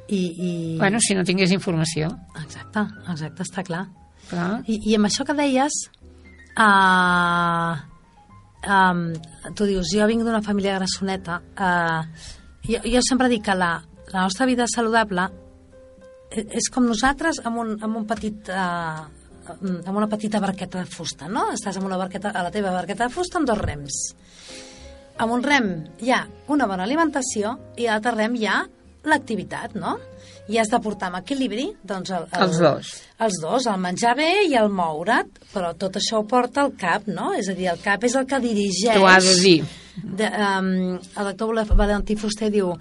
Bueno, si no tingués informació. Exacte, està clar. Clar. I amb això que deies, tu dius, jo vinc d'una família grassoneta, jo sempre dic que la nostra vida saludable és com nosaltres amb un petit... amb una petita barqueta de fusta, no? Estàs amb a la teva barqueta de fusta amb 2 rems. Amb un rem hi ha una bona alimentació i a l'altre rem hi ha l'activitat, no? I has de portar amb equilibri doncs els dos. Els dos, el menjar bé i el moure't, però tot això ho porta el cap, no? És a dir, el cap és el que dirigeix... T'ho ha de dir. El doctor Valentí Fuster diu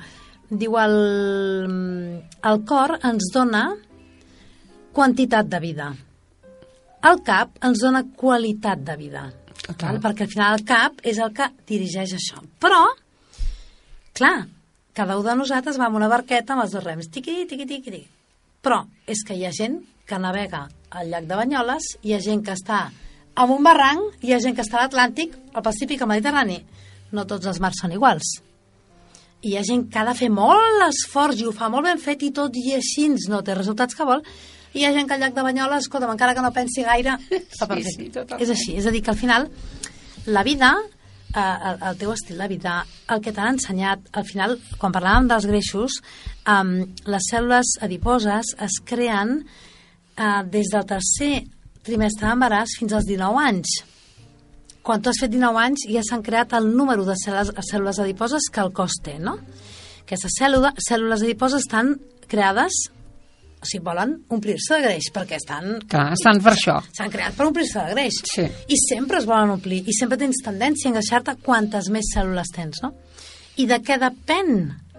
el cor ens dona quantitat de vida. El cap ens dona qualitat de vida. Total. Perquè al final el cap és el que dirigeix això. Però, clar, cada un de nosaltres va amb una barqueta amb els 2 rems. Tiqui, tiqui, tiqui, tiqui. Però és que hi ha gent que navega al llac de Banyoles, hi ha gent que està en un barranc, hi ha gent que està a l'Atlàntic, al Pacífic, al Mediterrani. No tots els mars són iguals. I hi ha gent que ha de fer molt esforç i ho fa molt ben fet i tot i així no té resultats que vol. I hi ha gent que al llac de Banyoles, escolta'm, encara que no pensi gaire, està perfecte. Sí, és així, és a dir, que al final la vida, el teu estil de vida, el que t'han ensenyat, al final, quan parlàvem dels greixos, les cèl·lules adiposes es creen des del 3è trimestre d'embaràs fins als 19 anys. Quan tu has fet 19 anys ja s'han creat el número de cèl·lules adiposes que el cos té, no? Aquestes cèl·lules adiposes estan creades, o sigui, volen omplir-se de greix, perquè estan... Clar, estan per això. S'han creat per omplir-se de greix. Sí. I sempre es volen omplir, i sempre tens tendència a engreixar-te quantes més cèl·lules tens, no? I de què depèn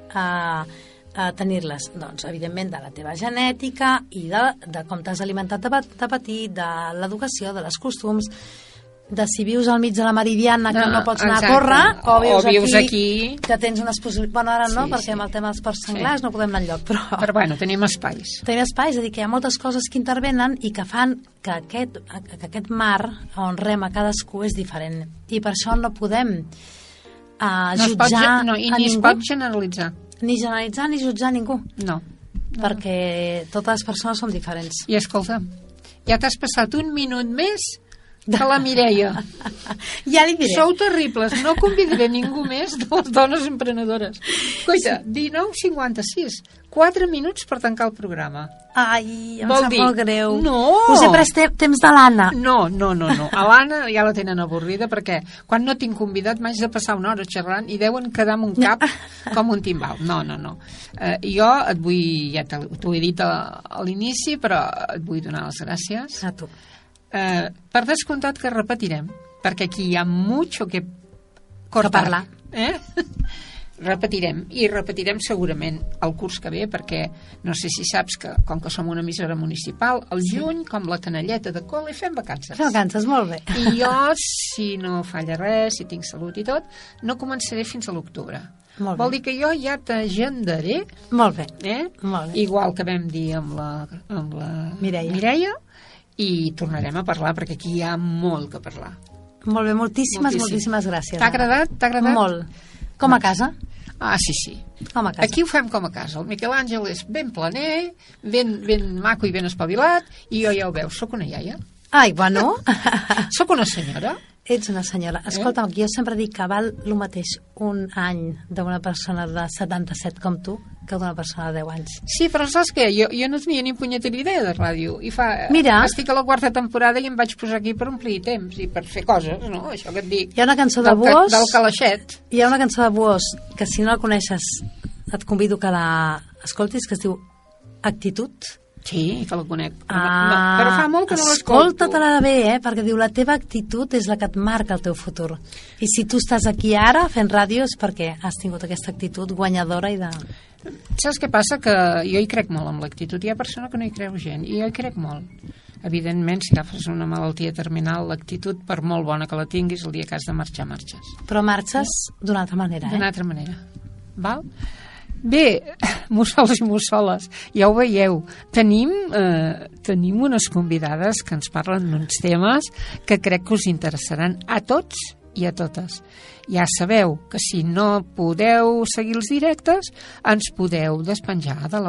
tenir-les? Doncs, evidentment, de la teva genètica i de com t'has alimentat de petit, de l'educació, de els costums, de si vius al mig de la Meridiana que no pots anar a córrer, o vius aquí que tens unes possibilitats... Bueno, ara no, perquè amb el tema dels porcs senglars no podem anar enlloc, però bueno, tenim espais. Tenim espais, és a dir, que hi ha moltes coses que intervenen i que fan que aquest mar on rema cadascú és diferent. I per això no podem jutjar a ningú. Ni es pot generalitzar. Ni generalitzar ni jutjar ningú. No. Perquè totes les persones són diferents. I escolta, ja t'has passat 1 minut més que la Mireia. Ja li diré. Sou terribles, no convidaré ningú més de les dones emprenedores. Coita, 19:56, 4 minuts per tancar el programa. Ai, em sap molt greu. No! Us he pres temps de l'Anna. No. A l'Anna ja la tenen avorrida perquè quan no tinc convidat m'haig de passar 1 hora xerrant i deuen quedar amb un cap com un timbal. No. Jo et vull, ja t'ho he dit a l'inici, però et vull donar les gràcies. A tu. Per descomptat que repetirem, perquè aquí hi ha mucho que cortar. Repetirem segurament el curs que ve, perquè no sé si saps que, com que som una emissora municipal, al juny, com la canelleta de col·le, fem vacances. Fem vacances, molt bé. I jo, si no falla res, si tinc salut i tot, no començaré fins a l'octubre. Vol dir que jo ja t'agendaré. Molt bé. Molt bé. Igual que vam dir amb la Mireia, i tornarem a parlar, perquè aquí hi ha molt que parlar. Molt bé, moltíssimes gràcies. T'ha agradat? Molt. Com a casa? Ah, sí. Com a casa. Aquí ho fem com a casa. El Miquel Àngel és ben planer, ben maco i ben espavilat, i jo ja ho veus, sóc una iaia. Ai, bueno. Sóc una senyora. Ets una senyora. Escolta'm, jo sempre dic que val el mateix un any d'una persona de 77 com tu que d'una persona de 10 anys. Sí, però saps què? Jo no tenia ni punyetera idea de ràdio. Mira. Estic a la 4ª temporada i em vaig posar aquí per omplir temps i per fer coses, no? Això que et dic. Hi ha una cançó de Buós... Del calaixet. Hi ha una cançó de Buós que si no la coneixes et convido que l'escoltis, que es diu Actitud. Sí, que la conec. Però fa molt que no l'escolto. Escolta-te-la bé, perquè diu la teva actitud és la que et marca el teu futur. I si tu estàs aquí ara fent ràdio és perquè has tingut aquesta actitud guanyadora i de... Saps què passa? Que jo hi crec molt amb l'actitud. Hi ha persona que no hi creu gent, i jo hi crec molt. Evidentment, si agafes una malaltia terminal, l'actitud, per molt bona que la tinguis, el dia que has de marxar, marxes. Però marxes d'una altra manera, D'una altra manera. Val? Bé, mussols i mussoles, ja ho veieu, tenim unes convidades que ens parlen d'uns temes que crec que us interessaran a tots i a totes. Ja sabeu que si no podeu seguir els directes, ens podeu despenjar de la